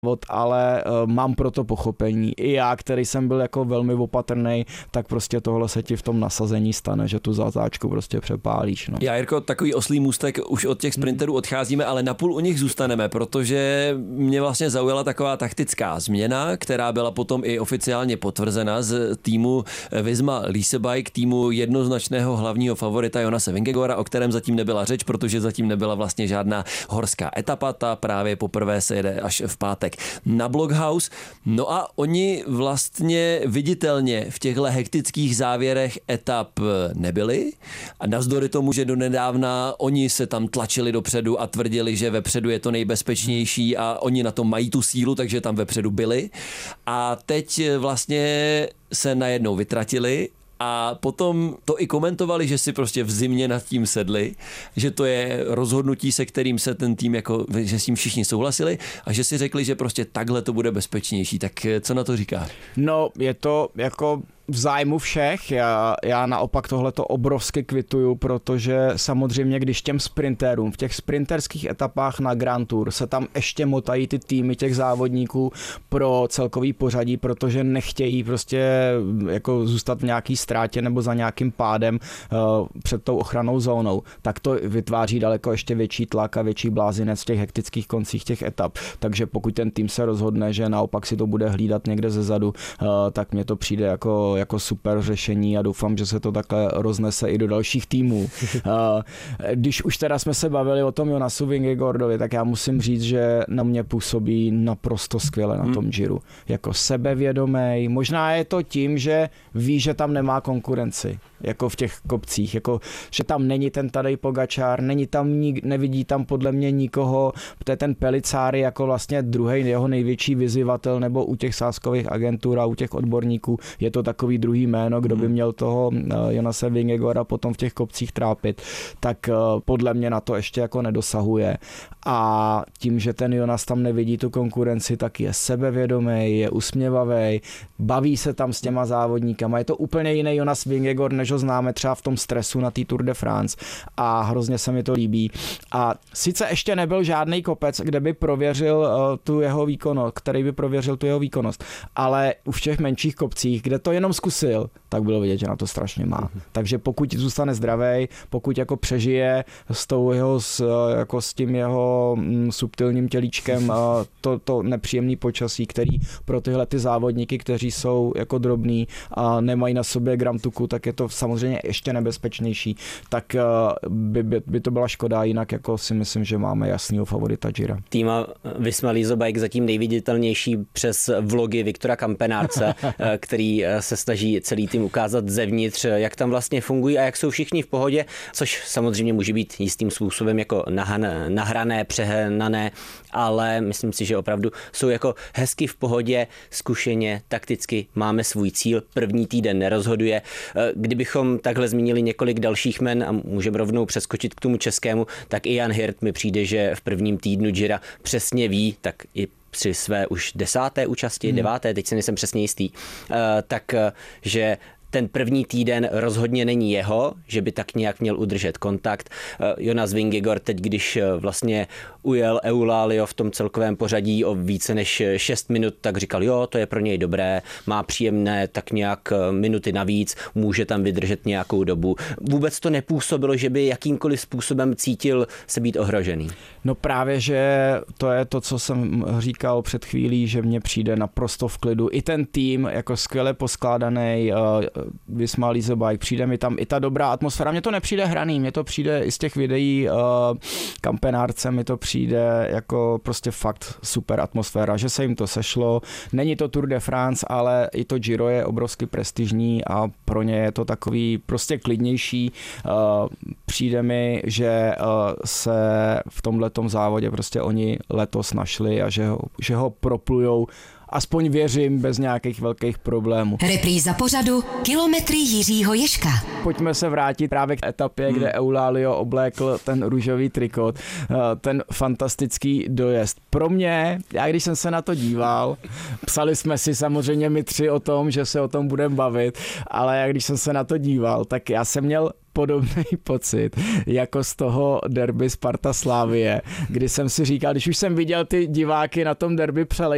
ale mám pro to pochopení. I já, který jsem byl jako velmi opatrný, tak prostě tohle se ti v tom nasazení stane, že tu zatáčku prostě přepálíš. No. Já, Jirko, takový oslý můstek, už od těch sprinterů odcházíme, ale napůl u nich zůstaneme, protože mě vlastně zaujala taková taktická změna, která byla potom i oficiálně potvrzena z týmu Visma Leasebike, týmu jednoznačného hlavního favorita Jonase Vingegaarda, o kterém zatím nebyla řeč, protože zatím nebyla vlastně žádná horská etapa, ta právě poprvé se jede až v pátek na Blockhouse. No a oni vlastně viditelně v těchto hektických závěrech etap nebyli a navzdory tomu, že donedávna oni se tam tlačili dopředu a tvrdili, že vepředu je to nejbezpečnější a oni na to mají tu sílu, takže tam vepředu byli. A teď vlastně se najednou vytratili a potom to i komentovali, že si prostě v zimě nad tím sedli, že to je rozhodnutí, se kterým se ten tým, jako, že s tím všichni souhlasili a že si řekli, že prostě takhle to bude bezpečnější. Tak co na to říká? No, je to jako v zájmu všech. Já naopak tohleto obrovsky kvituju, protože samozřejmě, když těm sprintérům v těch sprinterských etapách na Grand Tour se tam ještě motají ty týmy těch závodníků pro celkový pořadí, protože nechtějí prostě jako zůstat v nějaký ztrátě nebo za nějakým pádem před tou ochrannou zónou, tak to vytváří daleko ještě větší tlak a větší blázinec v těch hektických koncích těch etap. Takže pokud ten tým se rozhodne, že naopak si to bude hlídat někde zezadu, tak mně to přijde jako super řešení a doufám, že se to takhle roznese i do dalších týmů. Když už teda jsme se bavili o tom Jonasu Vingegaardovi, tak já musím říct, že na mě působí naprosto skvěle na tom Giro. Jako sebevědomý. Možná je to tím, že ví, že tam nemá konkurenci. Jako v těch kopcích, jako, že tam není ten Tadej Pogačar, nevidí tam podle mě nikoho, to je ten Pellicari jako vlastně druhý jeho největší vyzývatel, nebo u těch sázkových agentur a u těch odborníků je to takový druhý jméno, kdo by měl toho Jonase Vingegaarda potom v těch kopcích trápit, tak podle mě na to ještě jako nedosahuje. A tím, že ten Jonas tam nevidí tu konkurenci, tak je sebevědomý, je usměvavý, baví se tam s těma závodníkama, je to úplně jiný Jonas Vingegaard, než ho známe třeba v tom stresu na té Tour de France a hrozně se mi to líbí. A sice ještě nebyl žádný kopec, kde by prověřil tu jeho výkonnost, který by prověřil tu jeho výkonnost, ale už v těch menších kopcích, kde to jenom zkusil, tak bylo vidět, že na to strašně má. Takže pokud zůstane zdravý, pokud jako přežije s tím jeho subtilním tělíčkem to nepříjemný počasí, který pro tyhle ty závodníky, kteří jsou jako drobný a nemají na sobě gram tuku, tak je to samozřejmě ještě nebezpečnější, tak by to byla škoda, jinak jako si myslím, že máme jasného favorita Gira. Týma Visma Leasebike zatím nejviditelnější přes vlogy Viktora Kampenárce, který se snaží celý tým ukázat zevnitř, jak tam vlastně fungují a jak jsou všichni v pohodě, což samozřejmě může být jistým způsobem jako nahrané, přehnané, ale myslím si, že opravdu jsou jako hezky v pohodě, zkušeně, takticky máme svůj cíl, první týden nerozhoduje. Kdybychom takhle zmínili několik dalších men a můžeme rovnou přeskočit k tomu českému, tak i Jan Hirt mi přijde, že v prvním týdnu Gira přesně ví, tak i při své už 10. účasti, 9. teď se nejsem přesně jistý, takže ten první týden rozhodně není jeho, že by tak nějak měl udržet kontakt. Jonas Vingegaard teď, když vlastně ujel Eulalio v tom celkovém pořadí o více než 6 minut, tak říkal, jo, to je pro něj dobré, má příjemné tak nějak minuty navíc, může tam vydržet nějakou dobu. Vůbec to nepůsobilo, že by jakýmkoliv způsobem cítil se být ohrožený. No právě, že to je to, co jsem říkal před chvílí, že mně přijde naprosto v klidu. I ten tým jako skvěle poskládaný, Visma Leasebike, přijde mi tam i ta dobrá atmosféra. Mně to nepřijde hraný, mně to přijde i z těch videí Kampenárce, mi to přijde jako prostě fakt super atmosféra, že se jim to sešlo. Není to Tour de France, ale i to Giro je obrovsky prestižní a pro ně je to takový prostě klidnější. Přijde mi, že se v tomhletom závodě prostě oni letos našli a že ho proplujou, aspoň věřím, bez nějakých velkých problémů. Repríza pořadu Kilometry Jiřího Ježka. Pojďme se vrátit právě k etapě, kde Eulalio oblékl ten růžový trikot, ten fantastický dojezd. Pro mě, já když jsem se na to díval, psali jsme si samozřejmě my tři o tom, že se o tom budeme bavit, ale já když jsem se na to díval, tak já jsem měl podobný pocit, jako z toho derby Sparta Slavie, kdy jsem si říkal, když už jsem viděl ty diváky na tom derby přelej